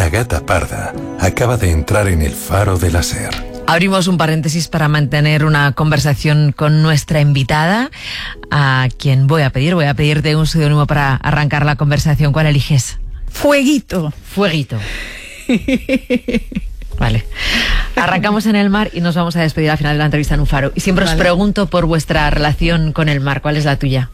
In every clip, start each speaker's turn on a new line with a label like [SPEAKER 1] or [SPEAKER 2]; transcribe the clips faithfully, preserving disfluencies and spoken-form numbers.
[SPEAKER 1] gata parda acaba de entrar en el Faro de la Ser.
[SPEAKER 2] Abrimos un paréntesis para mantener una conversación con nuestra invitada, a quien voy a pedir, voy a pedirte un seudónimo para arrancar la conversación. ¿Cuál eliges?
[SPEAKER 3] Fueguito.
[SPEAKER 2] Fueguito. Vale. Arrancamos en el mar y nos vamos a despedir al final de la entrevista en un faro. Y siempre vale. os pregunto por vuestra relación con el mar. ¿Cuál es la tuya?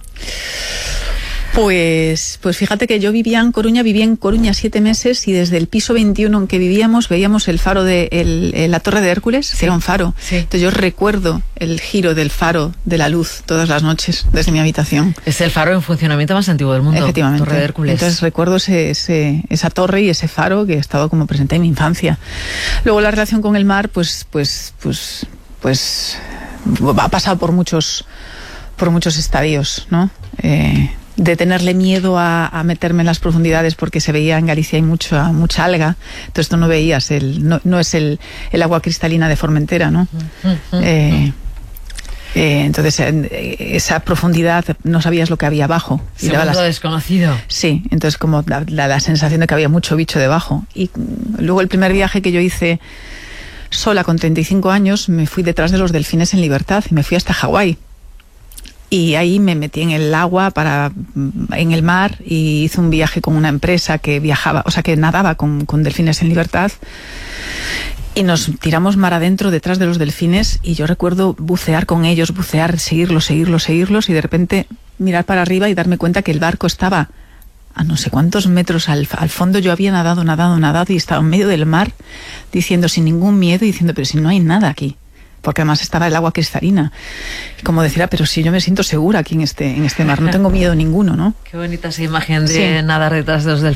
[SPEAKER 3] Pues, pues fíjate que yo vivía en Coruña, viví en Coruña siete meses y desde el piso veintiuno en que vivíamos veíamos el faro de el, el, la Torre de Hércules, sí. Era un faro. Sí. Entonces yo recuerdo el giro del faro de la luz todas las noches desde mi habitación.
[SPEAKER 2] Es el faro en funcionamiento más antiguo del mundo.
[SPEAKER 3] Efectivamente.
[SPEAKER 2] Torre de Hércules.
[SPEAKER 3] Entonces recuerdo ese, ese, esa torre y ese faro que ha estado como presente en mi infancia. Luego la relación con el mar, pues, pues, pues, pues ha pasado por muchos, por muchos estadios, ¿no? Eh, de tenerle miedo a, a meterme en las profundidades porque se veía en Galicia hay mucha mucha alga, entonces tú no veías el no, no es el, el agua cristalina de Formentera, ¿no? Uh-huh. eh, eh, entonces en esa profundidad no sabías lo que había abajo.
[SPEAKER 2] Y mundo las... desconocido.
[SPEAKER 3] Sí, entonces como la, la, la sensación de que había mucho bicho debajo. Y luego el primer viaje que yo hice sola con treinta y cinco años, me fui detrás de los delfines en libertad y me fui hasta Hawái. Y ahí me metí en el agua, para en el mar, y hice un viaje con una empresa que viajaba, o sea, que nadaba con, con delfines en libertad. Y nos tiramos mar adentro detrás de los delfines y yo recuerdo bucear con ellos, bucear, seguirlos, seguirlos, seguirlos y de repente mirar para arriba y darme cuenta que el barco estaba a no sé cuántos metros al, al fondo. Yo había nadado, nadado, nadado y estaba en medio del mar diciendo sin ningún miedo, diciendo pero si no hay nada aquí. Porque además estaba el agua cristalina. Y como decía, pero si yo me siento segura aquí en este, en este mar, no tengo miedo ninguno, ¿no?
[SPEAKER 2] Qué bonita esa imagen de sí. nadar detrás de los delfines.